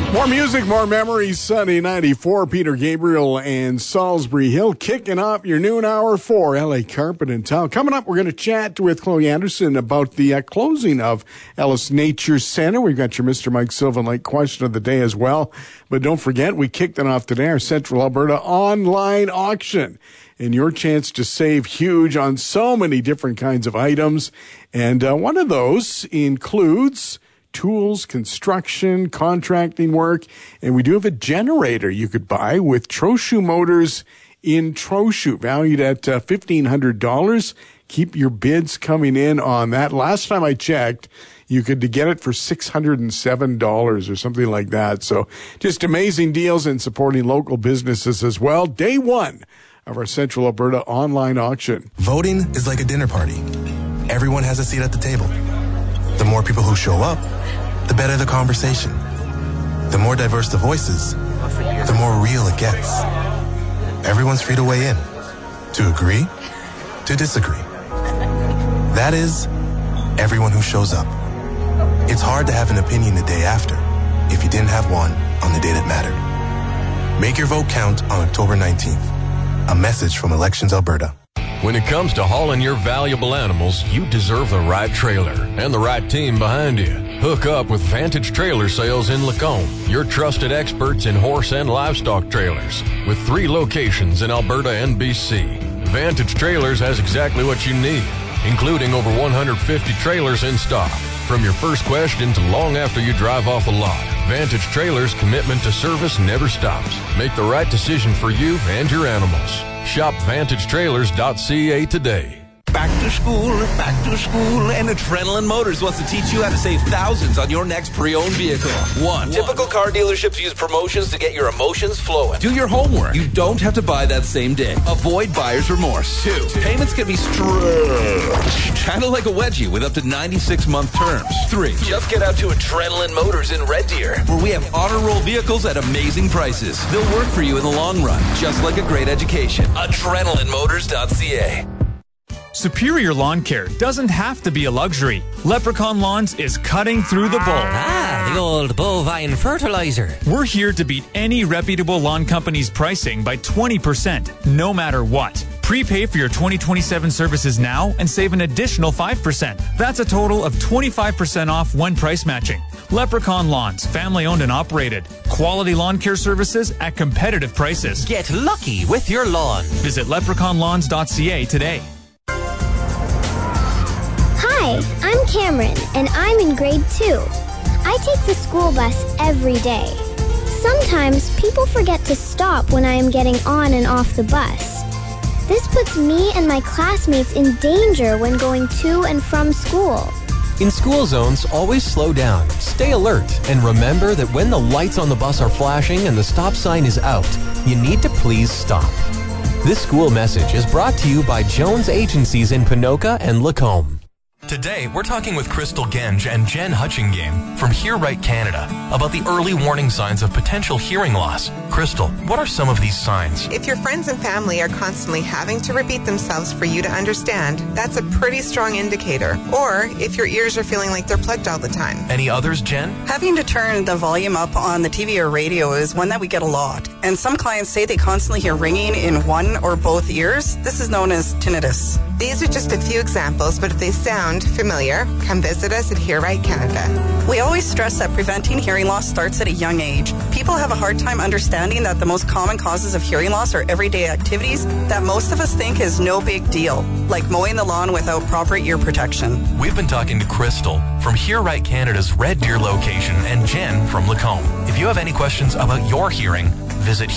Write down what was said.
More music, more memories. Sunday 94, Peter Gabriel and Salisbury Hill kicking off your noon hour for LA Carpet and Tile. Coming up, we're going to chat with Chloe Anderson about the closing of Ellis Nature Center. We've got your Mr. Mike Sylvan Lake question of the day as well. But don't forget, we kicked it off today, our Central Alberta online auction. And your chance to save huge on so many different kinds of items. And one of those includes tools, construction, contracting work, and we do have a generator you could buy with Trochu Motors in Trochu, valued at $1,500. Keep your bids coming in on that. Last time I checked, you could get it for $607 or something like that. So just amazing deals and supporting local businesses as well. Day one of our Central Alberta online auction. Voting is like a dinner party. Everyone has a seat at the table. The more people who show up, the better the conversation. The more diverse the voices, the more real it gets. Everyone's free to weigh in, to agree, to disagree. That is, everyone who shows up. It's hard to have an opinion the day after if you didn't have one on the day that mattered. Make your vote count on October 19th. A message from Elections Alberta. When it comes to hauling your valuable animals, you deserve the right trailer and the right team behind you. Hook up with Vantage Trailer Sales in Lacombe, your trusted experts in horse and livestock trailers, with 3 locations in Alberta and BC. Vantage Trailers has exactly what you need, including over 150 trailers in stock. From your first question to long after you drive off the lot, Vantage Trailers' commitment to service never stops. Make the right decision for you and your animals. Shop VantageTrailers.ca today. Back to school, and Adrenaline Motors wants to teach you how to save thousands on your next pre-owned vehicle. 1. Typical car dealerships use promotions to get your emotions flowing. Do your homework. You don't have to buy that same day. Avoid buyer's remorse. 2. Payments can be stretched, kind of like a wedgie with up to 96-month terms. 3. Just get out to Adrenaline Motors in Red Deer, where we have honor roll vehicles at amazing prices. They'll work for you in the long run, just like a great education. AdrenalineMotors.ca. Superior lawn care doesn't have to be a luxury. Leprechaun Lawns is cutting through the bull. The old bovine fertilizer. We're here to beat any reputable lawn company's pricing by 20%, no matter what. Prepay for your 2027 services now and save an additional 5%. That's a total of 25% off when price matching. Leprechaun Lawns, family owned and operated. Quality lawn care services at competitive prices. Get lucky with your lawn. Visit leprechaunlawns.ca today. Hi, I'm Cameron, and I'm in grade 2. I take the school bus every day. Sometimes people forget to stop when I am getting on and off the bus. This puts me and my classmates in danger when going to and from school. In school zones, always slow down, stay alert, and remember that when the lights on the bus are flashing and the stop sign is out, you need to please stop. This school message is brought to you by Jones Agencies in Ponoka and Lacombe. Today, we're talking with Crystal Genge and Jen Hutchingame from Hear Right Canada about the early warning signs of potential hearing loss. Crystal, what are some of these signs? If your friends and family are constantly having to repeat themselves for you to understand, that's a pretty strong indicator. Or if your ears are feeling like they're plugged all the time. Any others, Jen? Having to turn the volume up on the TV or radio is one that we get a lot. And some clients say they constantly hear ringing in one or both ears. This is known as tinnitus. These are just a few examples, but if they sound familiar, come visit us at Hear Right Canada. We always stress that preventing hearing loss starts at a young age. People have a hard time understanding that the most common causes of hearing loss are everyday activities that most of us think is no big deal, like mowing the lawn without proper ear protection. We've been talking to Crystal from Hear Right Canada's Red Deer location and Jen from Lacombe. If you have any questions about your hearing, visit